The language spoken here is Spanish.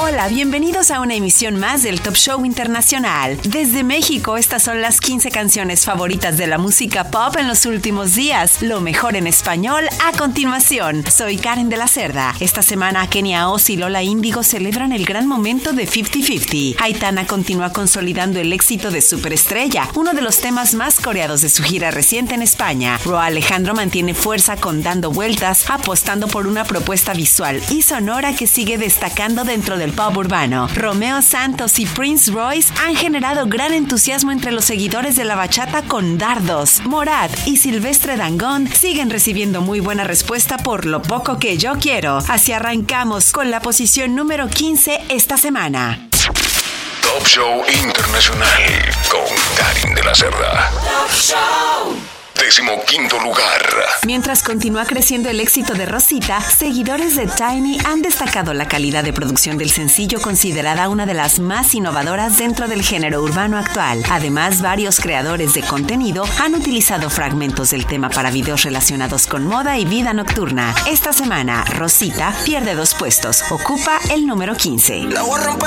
Hola, bienvenidos a una emisión más del Top Show Internacional. Desde México, estas son las 15 canciones favoritas de la música pop en los últimos días. Lo mejor en español a continuación. Soy Karen de la Cerda. Esta semana Kenia Oz y Lola Índigo celebran el gran momento de 50-50. Aitana continúa consolidando el éxito de Superestrella, uno de los temas más coreados de su gira reciente en España. Ro Alejandro mantiene fuerza con Dando Vueltas, apostando por una propuesta visual y sonora que sigue destacando dentro del pop urbano. Romeo Santos y Prince Royce han generado gran entusiasmo entre los seguidores de la bachata con Dardos. Morat y Silvestre Dangond siguen recibiendo muy buena respuesta por Lo Poco Que Yo Quiero. Así arrancamos con la posición número 15 esta semana. Top Show Internacional con Karen de la Cerda. Top Show. 15º lugar. Mientras continúa creciendo el éxito de Rosita, seguidores de Tiny han destacado la calidad de producción del sencillo, considerada una de las más innovadoras dentro del género urbano actual. Además, varios creadores de contenido han utilizado fragmentos del tema para videos relacionados con moda y vida nocturna. Esta semana, Rosita pierde 2 puestos, ocupa el número 15.